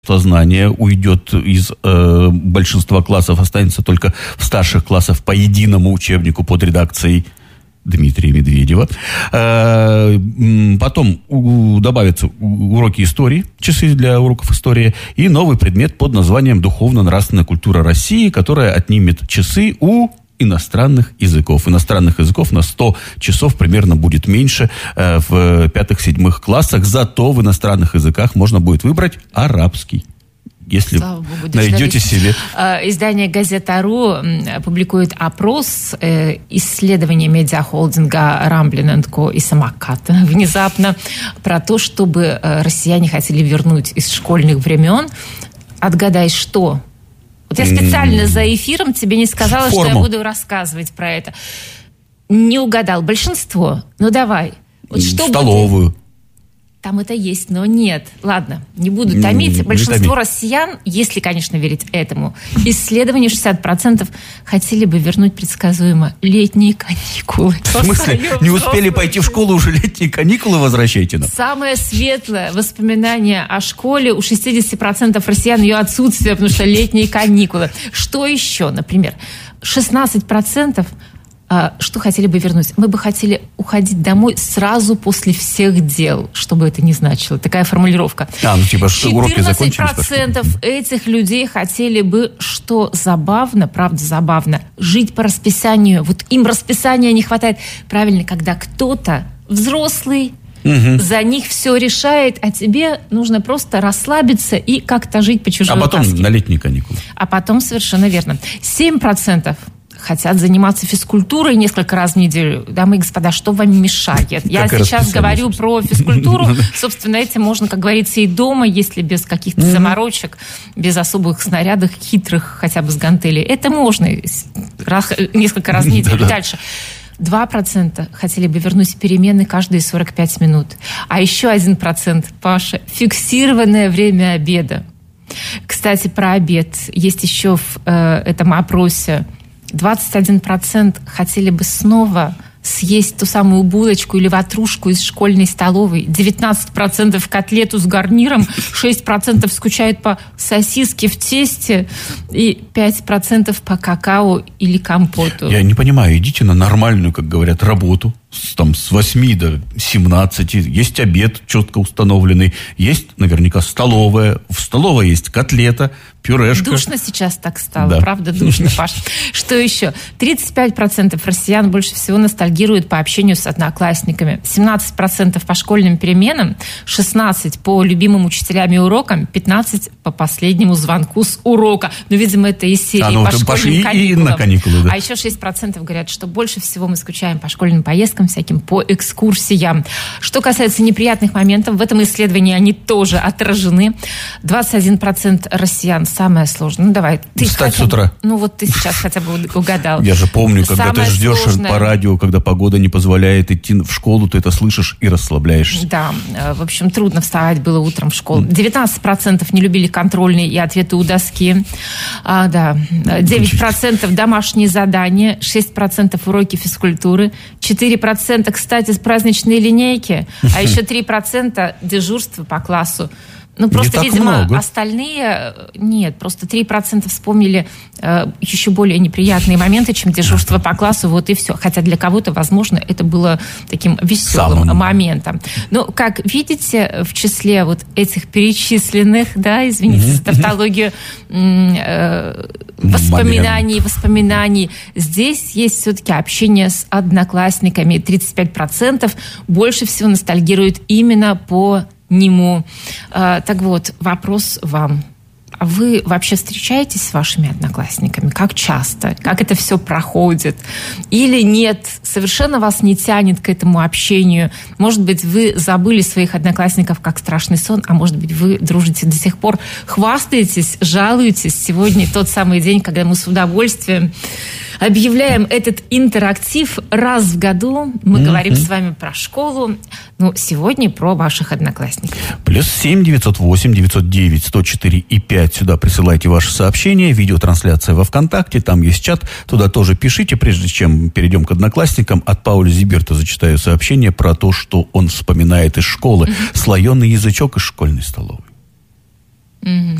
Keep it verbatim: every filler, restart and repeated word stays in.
Знание уйдет из э, большинства классов, останется только в старших классах по единому учебнику под редакцией Дмитрия Медведева. Э, потом у, добавятся уроки истории, часы для уроков истории, и новый предмет под названием «Духовно-нравственная культура России», которая отнимет часы у иностранных языков. Иностранных языков на сто часов примерно будет меньше э, в пятых-седьмых классах. Зато в иностранных языках можно будет выбрать арабский. Если Богу, найдете себе. Издание «Газета.ру» публикует опрос исследования медиахолдинга «Рамблин энд Ко» и «Самокат» внезапно про то, чтобы россияне хотели вернуть из школьных времен. Отгадай, что? Вот я специально за эфиром тебе не сказала, Форму. что я буду рассказывать про это. Не угадал. Большинство. Ну, давай. Вот что Столовую. Будет? Там это есть, но нет. Ладно, не буду томить. Не, Большинство не россиян, если, конечно, верить этому исследованию, шестьдесят процентов хотели бы вернуть предсказуемо летние каникулы. В смысле? Не успели пойти в школу, уже летние каникулы возвращайте нам? Самое светлое воспоминание о школе у шестьдесят процентов россиян ее отсутствие, потому что летние каникулы. Что еще, например? шестнадцать процентов что хотели бы вернуть? Мы бы хотели уходить домой сразу после всех дел, что бы это ни значило. Такая формулировка. А, ну типа, что уроки закончились? четырнадцать процентов этих людей хотели бы, что забавно, правда забавно, жить по расписанию. Вот им расписания не хватает. Правильно, когда кто-то взрослый, угу. за них все решает, а тебе нужно просто расслабиться и как-то жить по чужой А потом каске. На летние каникулы. А потом, совершенно верно. семь процентов хотят заниматься физкультурой несколько раз в неделю. Дамы и господа, что вам мешает? Я как сейчас говорю про физкультуру. Собственно, этим можно, как говорится, и дома, если без каких-то mm-hmm. заморочек, без особых снарядов хитрых, хотя бы с гантелей. Это можно раз, несколько раз в неделю. Дальше. два процента хотели бы вернуть перемены каждые сорок пять минут. А еще один процент, Паша, фиксированное время обеда. Кстати, про обед. Есть еще в э, этом опросе двадцать один процент хотели бы снова съесть ту самую булочку или ватрушку из школьной столовой. девятнадцать процентов котлету с гарниром, шесть процентов скучают по сосиске в тесте и пять процентов по какао или компоту. Я не понимаю, идите на нормальную, как говорят, работу. С, там, с восьми до семнадцати. Есть обед четко установленный. Есть наверняка столовая. В столовой есть котлета, пюрешка. Душно сейчас так стало, да. Правда душно, Паш. Что еще? тридцать пять процентов россиян больше всего ностальгируют по общению с одноклассниками. семнадцать процентов по школьным переменам, шестнадцать процентов по любимым учителям и урокам, пятнадцать процентов по последнему звонку с урока. Ну, видимо, это из серии а, ну, по школьным каникулам. И на каникулы, да. А еще шесть процентов говорят, что больше всего мы скучаем по школьным поездкам, всяким по экскурсиям. Что касается неприятных моментов, в этом исследовании они тоже отражены. двадцать один процент россиян самое сложное. Ну, давай. Ты Встать хотя... с утра. Ну, вот ты сейчас хотя бы угадал. Я же помню, когда самое ты ждешь сложное... по радио, когда погода не позволяет идти в школу, ты это слышишь и расслабляешься. Да. В общем, трудно вставать было утром в школу. девятнадцать процентов не любили контрольные и ответы у доски. А, да. девять процентов домашние задания, шесть процентов уроки физкультуры, четыре процента, кстати, с праздничной линейки, а еще три процента дежурства по классу. Ну, просто, видимо, много. Остальные... Нет, просто три процента вспомнили э, еще более неприятные моменты, чем дежурство по классу, вот и все. Хотя для кого-то, возможно, это было таким веселым Самым. моментом. Но, как видите, в числе вот этих перечисленных, да, извините mm-hmm. за тавтологию, э, воспоминаний, воспоминаний, здесь есть все-таки общение с одноклассниками. тридцать пять процентов больше всего ностальгируют именно по нему. А, так вот, вопрос вам. А вы вообще встречаетесь с вашими одноклассниками? Как часто? Как это все проходит? Или нет, совершенно вас не тянет к этому общению? Может быть, вы забыли своих одноклассников как страшный сон, а может быть, вы дружите до сих пор, хвастаетесь, жалуетесь. Сегодня тот самый день, когда мы с удовольствием объявляем этот интерактив. Раз в году мы mm-hmm. говорим с вами про школу. Ну, сегодня про ваших одноклассников. Плюс семь девятьсот восемь девятьсот девять сто четыре и пять. Сюда присылайте ваши сообщения. Видеотрансляция во ВКонтакте. Там есть чат. Туда тоже пишите. Прежде чем перейдем к одноклассникам, от Пауля Зиберта зачитаю сообщение про то, что он вспоминает из школы. Mm-hmm. Слоеный язычок из школьной столовой. Угу.